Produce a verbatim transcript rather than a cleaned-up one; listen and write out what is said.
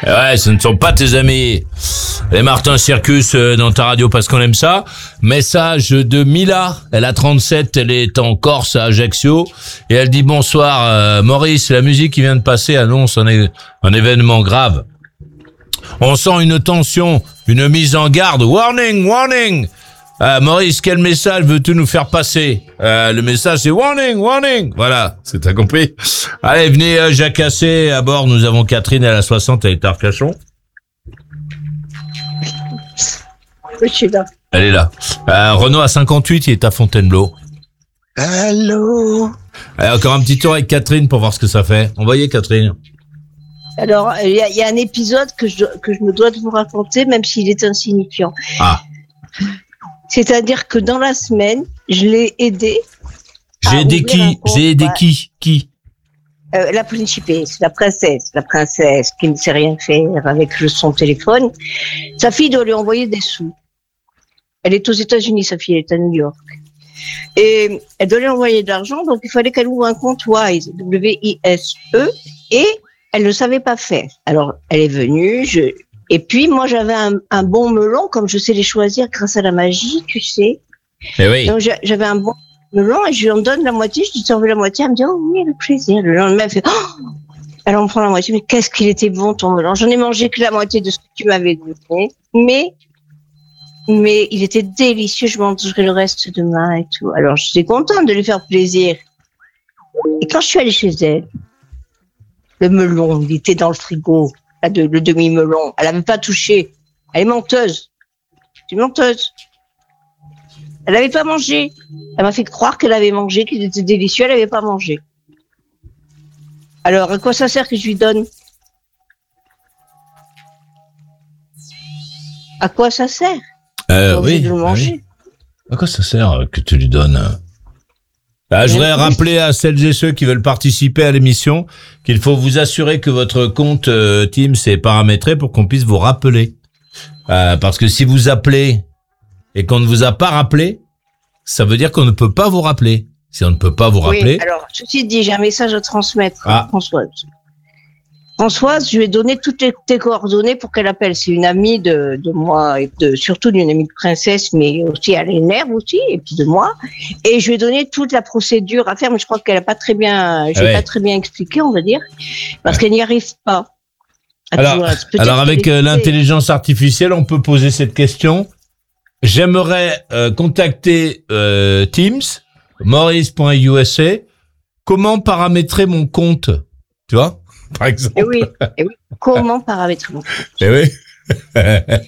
Ouais, ce ne sont pas tes amis. Les Martin Circus euh, dans ta radio parce qu'on aime ça. Message de Mila. Elle a trente-sept, elle est en Corse à Ajaccio. Et elle dit bonsoir euh, Maurice, la musique qui vient de passer annonce un, é- un événement grave. On sent une tension, une mise en garde. Warning, warning. Euh, Maurice, quel message veux-tu nous faire passer? euh, Le message c'est warning, warning. Voilà, c'est t'as compris. Allez, venez euh, jacasser à bord. Nous avons Catherine, elle a soixante, elle est à Arcachon. Oui, je suis là. Elle est là. Euh, Renaud a cinquante-huit, il est à Fontainebleau. Allô. Allez, encore un petit tour avec Catherine pour voir ce que ça fait. Envoyez Catherine. Alors, il y, a- il y a un épisode que je, que je me dois de vous raconter, même s'il est insignifiant. Ah, C'est-à-dire que dans la semaine, je l'ai aidé. j'ai à aidé ouvrir un qui? compte, J'ai aidé ouais. qui? Qui? Euh, la principesse, la princesse, la princesse qui ne sait rien faire avec le- son téléphone. Sa fille doit lui envoyer des sous. Elle est aux États-Unis, sa fille, elle est à New York. Et elle doit lui envoyer de l'argent, donc il fallait qu'elle ouvre un compte Wise, W I S E, et elle ne savait pas faire. Alors, elle est venue, je... et puis moi j'avais un, un bon melon, comme je sais les choisir grâce à la magie, tu sais. Eh oui. Donc j'a- j'avais un bon melon et je lui en donne la moitié, je lui t'en veux la moitié, elle me dit oh oui avec plaisir. Le lendemain elle fait oh elle en prend la moitié, mais qu'est-ce qu'il était bon ton melon. J'en ai mangé que la moitié de ce que tu m'avais donné, mais mais il était délicieux, je mangerai le reste demain et tout. Alors j'étais contente de lui faire plaisir. Et quand je suis allée chez elle, le melon, il était dans le frigo, là, de, le demi-melon, elle n'avait pas touché. Elle est menteuse. C'est une menteuse. Elle n'avait pas mangé. Elle m'a fait croire qu'elle avait mangé, qu'il était délicieux, elle n'avait pas mangé. Alors, à quoi ça sert que je lui donne? À quoi ça sert? Euh, Envie oui. de le ah manger. oui. À quoi ça sert euh, que tu lui donnes euh Ah, je voudrais rappeler à celles et ceux qui veulent participer à l'émission qu'il faut vous assurer que votre compte euh, Teams est paramétré pour qu'on puisse vous rappeler. Euh, parce que si vous appelez et qu'on ne vous a pas rappelé, ça veut dire qu'on ne peut pas vous rappeler. Si on ne peut pas vous rappeler, Oui, alors, ceci dit, j'ai un message à transmettre Ah. à Françoise. Françoise, je lui ai donné toutes les, tes coordonnées pour qu'elle appelle. C'est une amie de, de moi, et de, surtout d'une amie de princesse, mais aussi elle est nerve aussi, et puis de moi. Et je lui ai donné toute la procédure à faire, mais je crois qu'elle a pas très bien, j'ai Ah ouais. pas très bien expliqué, on va dire, parce qu'elle n'y arrive pas. à Alors, toujours- peut-être alors qu'elle avec est- euh, l'intelligence artificielle, on peut poser cette question. J'aimerais euh, contacter euh, Teams, maurice point u s a. Comment paramétrer mon compte? Tu vois, par exemple. Eh oui, eh oui. Comment paramétrer mon Eh oui.